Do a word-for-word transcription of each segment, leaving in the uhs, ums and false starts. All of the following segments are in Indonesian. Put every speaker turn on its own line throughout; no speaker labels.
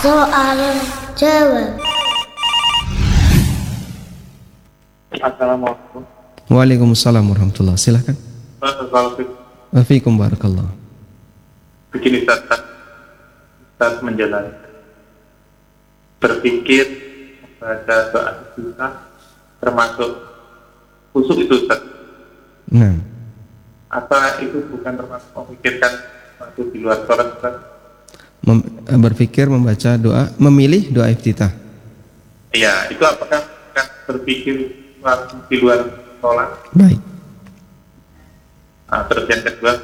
Soal jawab.
Assalamualaikum.
Waalaikumsalam warahmatullahi. Silakan. Waalaikumsalam barakallah.
Begini Ustaz, Ustaz menjelaskan berpikir pada doa kita termasuk khusyuk itu Ustaz.
Nah,
apa itu bukan termasuk memikirkan waktu di luar sholat Ustaz?
Mem- berpikir membaca doa, memilih doa iftitah.
Iya, itu apakah bukan berpikir waktu di luar sholat?
Baik.
Nah, terus yang kedua,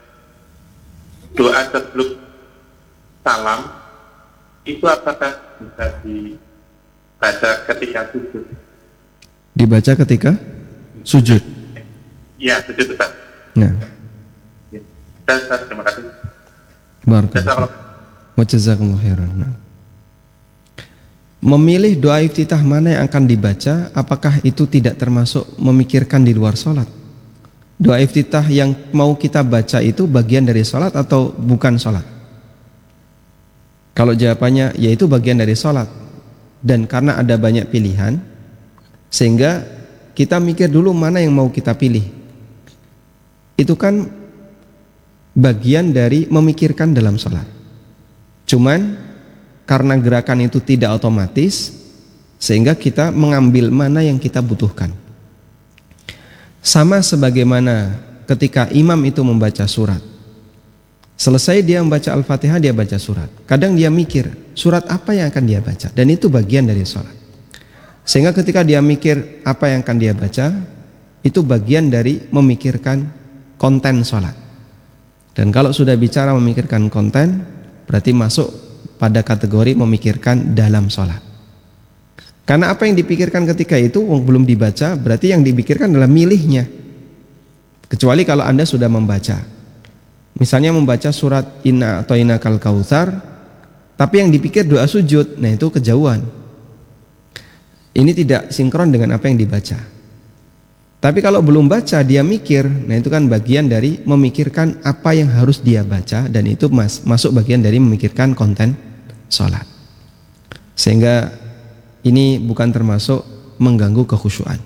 doa sebelum salam itu apakah bisa dibaca ketika sujud?
Dibaca ketika sujud.
Iya, sujud Ustaz.
Nah,
Ya. Ustaz, terima kasih.
barakallah.
Ustaz,
Wa jazakumullahu khairan. Nah. Memilih doa iftitah mana yang akan dibaca, apakah itu tidak termasuk memikirkan di luar sholat? Doa iftitah yang mau kita baca itu bagian dari sholat atau bukan sholat? Kalau jawabannya yaitu bagian dari sholat, dan karena ada banyak pilihan sehingga kita mikir dulu mana yang mau kita pilih. Itu kan bagian dari memikirkan dalam sholat. Cuman karena gerakan itu tidak otomatis sehingga kita mengambil mana yang kita butuhkan. Sama sebagaimana ketika imam itu membaca surat, selesai dia membaca Al-Fatihah, dia baca surat. Kadang dia mikir surat apa yang akan dia baca, dan itu bagian dari sholat. Sehingga ketika dia mikir apa yang akan dia baca, itu bagian dari memikirkan konten sholat. Dan kalau sudah bicara memikirkan konten, berarti masuk pada kategori memikirkan dalam sholat. Karena apa yang dipikirkan ketika itu belum dibaca, berarti yang dipikirkan adalah milihnya. Kecuali kalau Anda sudah membaca, misalnya membaca surat Inna atau Inna kal kautsar, tapi yang dipikir doa sujud, nah itu kejauhan. Ini tidak sinkron dengan apa yang dibaca. Tapi kalau belum baca dia mikir, nah itu kan bagian dari memikirkan apa yang harus dia baca, dan itu mas, masuk bagian dari memikirkan konten sholat. Sehingga ini bukan termasuk mengganggu kekhusyuan.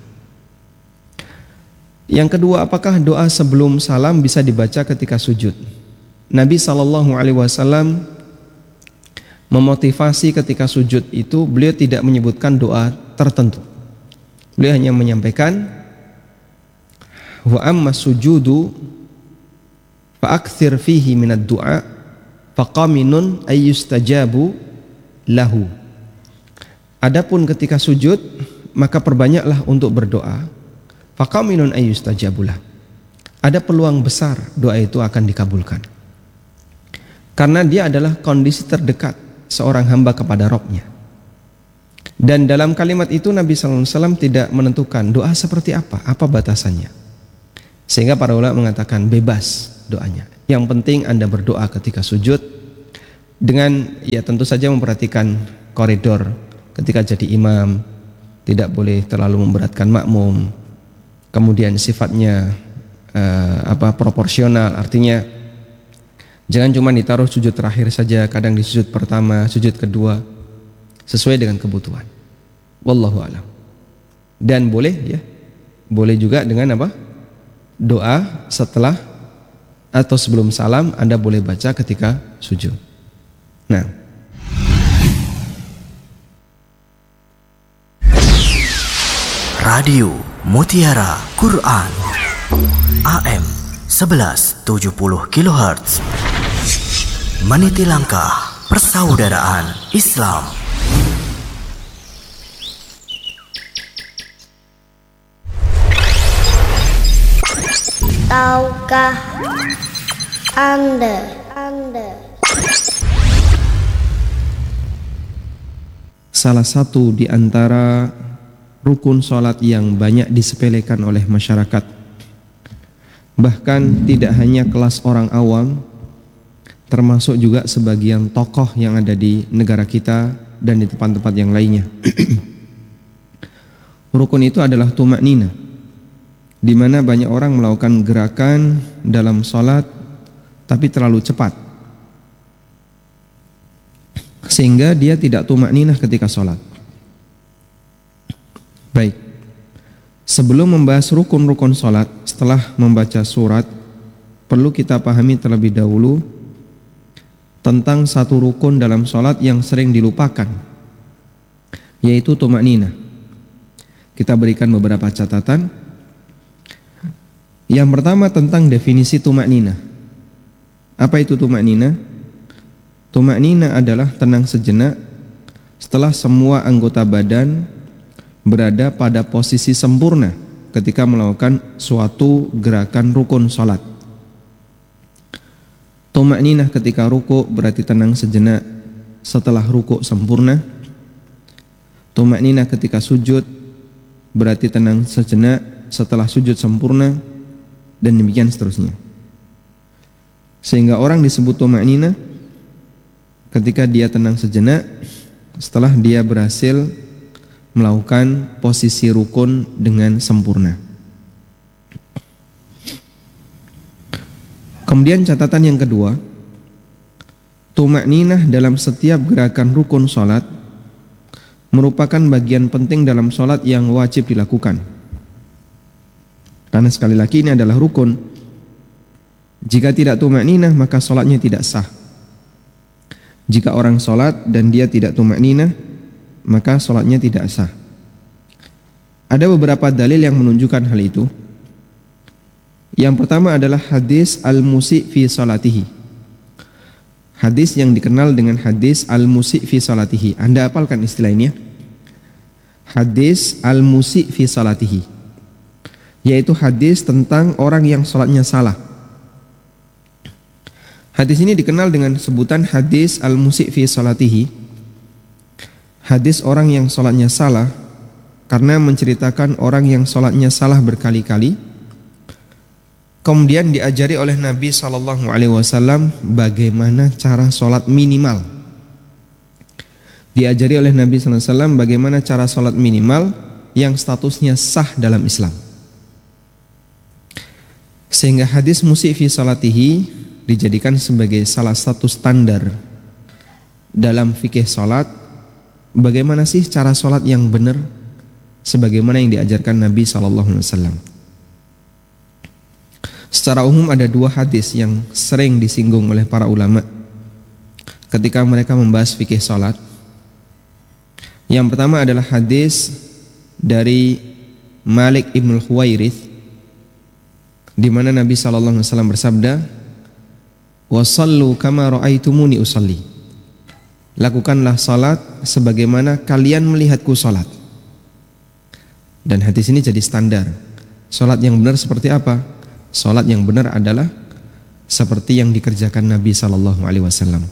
Yang kedua, apakah doa sebelum salam bisa dibaca ketika sujud? Nabi shallallahu alaihi wasallam memotivasi ketika sujud itu, beliau tidak menyebutkan doa tertentu. Beliau hanya menyampaikan, wa amma sujudu fa aktsir fihi minad du'a faqaminun ayyustajabu lahu. Adapun ketika sujud, maka perbanyaklah untuk berdoa, faqaminun ayyustajabu lah. Ada peluang besar doa itu akan dikabulkan. Karena dia adalah kondisi terdekat seorang hamba kepada Rabb-nya. Dan dalam kalimat itu Nabi sallallahu alaihi wasallam tidak menentukan doa seperti apa, apa batasannya. Sehingga para ulama mengatakan bebas doanya. Yang penting Anda berdoa ketika sujud dengan ya tentu saja memperhatikan koridor ketika jadi imam, tidak boleh terlalu memberatkan makmum. Kemudian sifatnya uh, apa proporsional, artinya jangan cuma ditaruh sujud terakhir saja, kadang di sujud pertama, sujud kedua, sesuai dengan kebutuhan. Wallahu a'lam. Dan boleh ya, boleh juga dengan apa? Doa setelah atau sebelum salam Anda boleh baca ketika sujud. Nah,
Radio Mutiara Quran A M sebelas tujuh puluh kilohertz, meniti langkah persaudaraan Islam.
Tahukah Anda? Anda.
salah satu di antara rukun sholat yang banyak disepelekan oleh masyarakat, bahkan tidak hanya kelas orang awam, termasuk juga sebagian tokoh yang ada di negara kita dan di tempat-tempat yang lainnya. Rukun itu adalah tumaknina, di mana banyak orang melakukan gerakan dalam sholat tapi terlalu cepat, sehingga dia tidak tumakninah ketika sholat. Baik, sebelum membahas rukun-rukun sholat, setelah membaca surat, perlu kita pahami terlebih dahulu tentang satu rukun dalam sholat yang sering dilupakan, yaitu tumakninah. Kita berikan beberapa catatan. Yang pertama tentang definisi tumakninah. Apa itu tumakninah? Tumakninah adalah tenang sejenak setelah semua anggota badan berada pada posisi sempurna ketika melakukan suatu gerakan rukun sholat. Tumakninah ketika ruku berarti tenang sejenak setelah ruku sempurna. Tumakninah ketika sujud berarti tenang sejenak setelah sujud sempurna, dan demikian seterusnya. Sehingga orang disebut tumakninah ketika dia tenang sejenak setelah dia berhasil melakukan posisi rukun dengan sempurna. Kemudian catatan yang kedua, tumakninah dalam setiap gerakan rukun sholat merupakan bagian penting dalam sholat yang wajib dilakukan. Karena sekali lagi ini adalah rukun. Jika tidak tumakninah maka sholatnya tidak sah. Jika orang sholat dan dia tidak tumakninah maka sholatnya tidak sah. Ada beberapa dalil yang menunjukkan hal itu. Yang pertama adalah hadis al-musi' fi sholatihi. Hadis yang dikenal dengan hadis al-musi' fi sholatihi. Anda hafalkan istilah ini ya? Hadis al-musi' fi sholatihi, yaitu hadis tentang orang yang sholatnya salah. Hadis ini dikenal dengan sebutan hadis al-musi' fi sholatihi, hadis orang yang sholatnya salah, karena menceritakan orang yang sholatnya salah berkali-kali, kemudian diajari oleh Nabi shallallahu alaihi wasallam bagaimana cara sholat minimal. Diajari oleh Nabi shallallahu alaihi wasallam bagaimana cara sholat minimal yang statusnya sah dalam Islam. Sehingga hadis musi' fi sholatihi dijadikan sebagai salah satu standar dalam fikih sholat. Bagaimana sih cara sholat yang benar sebagaimana yang diajarkan Nabi shallallahu alaihi wasallam. Secara umum ada dua hadis yang sering disinggung oleh para ulama ketika mereka membahas fikih sholat. Yang pertama adalah hadis dari Malik ibn Huwairith, di mana Nabi shallallahu alaihi wasallam bersabda, "Wasallu kama ra'aitumuni usalli." Lakukanlah salat sebagaimana kalian melihatku salat. Dan hadis ini jadi standar. Salat yang benar seperti apa? Salat yang benar adalah seperti yang dikerjakan Nabi shallallahu alaihi wasallam.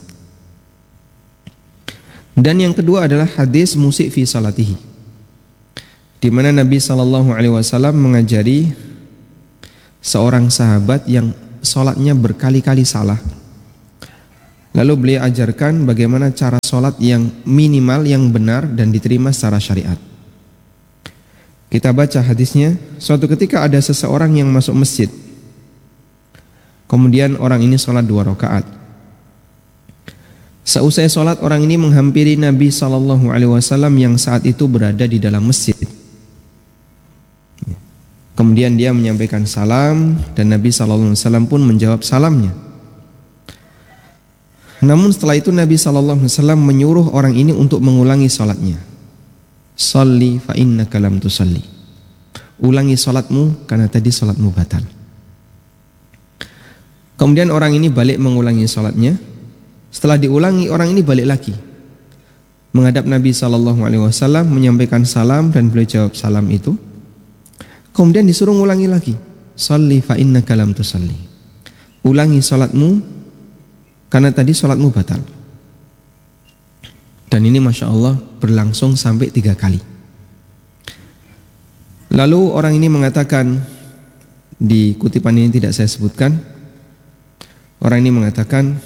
Dan yang kedua adalah hadis musi' fi salatihi, di mana Nabi shallallahu alaihi wasallam mengajari seorang sahabat yang sholatnya berkali-kali salah. Lalu beliau ajarkan bagaimana cara sholat yang minimal, yang benar dan diterima secara syariat. Kita baca hadisnya. Suatu ketika ada seseorang yang masuk masjid. Kemudian orang ini sholat dua rakaat. Seusai sholat orang ini menghampiri Nabi shallallahu alaihi wasallam yang saat itu berada di dalam masjid. Kemudian dia menyampaikan salam dan Nabi shallallahu alaihi wasallam pun menjawab salamnya. Namun setelah itu Nabi shallallahu alaihi wasallam menyuruh orang ini untuk mengulangi salatnya. Shalli fa innaka lam tusalli. Ulangi salatmu karena tadi salatmu batal. Kemudian orang ini balik mengulangi salatnya. Setelah diulangi orang ini balik lagi menghadap Nabi shallallahu alaihi wasallam menyampaikan salam dan beliau jawab salam itu. Kemudian disuruh ulangi lagi. Shalli fa innaka lam tusalli. Ulangi salatmu karena tadi salatmu batal. Dan ini Masya Allah berlangsung sampai tiga kali. Lalu orang ini mengatakan, di kutipan ini tidak saya sebutkan, orang ini mengatakan,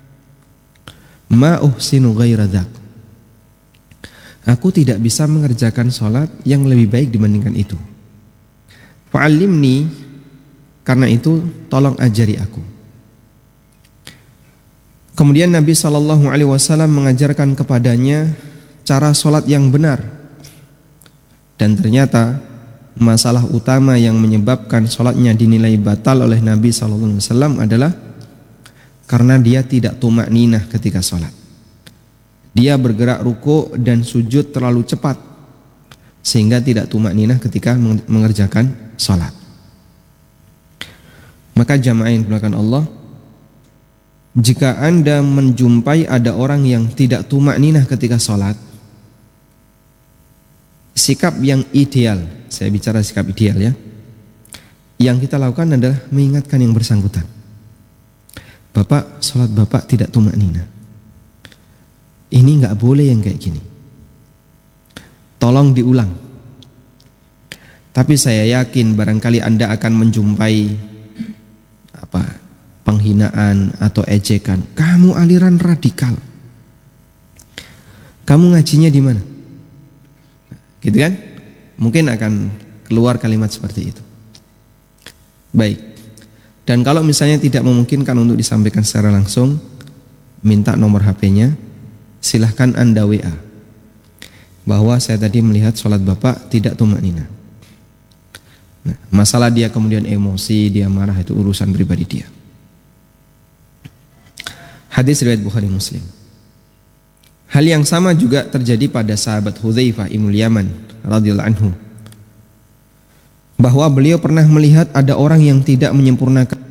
ma uhsinu ghaira dzak. Aku tidak bisa mengerjakan salat yang lebih baik dibandingkan itu. Fa'allimni, karena itu tolong ajari aku. Kemudian Nabi shallallahu alaihi wasallam mengajarkan kepadanya cara sholat yang benar. Dan ternyata masalah utama yang menyebabkan sholatnya dinilai batal oleh Nabi shallallahu alaihi wasallam adalah karena dia tidak tumak ninah ketika sholat. Dia bergerak ruku dan sujud terlalu cepat sehingga tidak tumak ninah ketika mengerjakan sholat. Maka jamaah yang dimuliakan Allah, jika Anda menjumpai ada orang yang tidak tumak ninah ketika sholat, sikap yang ideal, saya bicara sikap ideal ya, yang kita lakukan adalah mengingatkan yang bersangkutan. Bapak, sholat Bapak tidak tumak ninah. Ini nggak boleh yang kayak gini. Tolong diulang. Tapi saya yakin barangkali Anda akan menjumpai apa penghinaan atau ejekan. Kamu aliran radikal. Kamu ngajinya di mana? Gitu kan? Mungkin akan keluar kalimat seperti itu. Baik. Dan kalau misalnya tidak memungkinkan untuk disampaikan secara langsung, minta nomor H P-nya, silahkan Anda W A bahwa saya tadi melihat sholat Bapak tidak tumak ninah. Nah, masalah dia kemudian emosi, dia marah, itu urusan pribadi dia. Hadis riwayat Bukhari Muslim. Hal yang sama juga terjadi pada sahabat Hudzaifah ibnul Yaman radhiyallahu anhu, bahwa beliau pernah melihat ada orang yang tidak menyempurnakan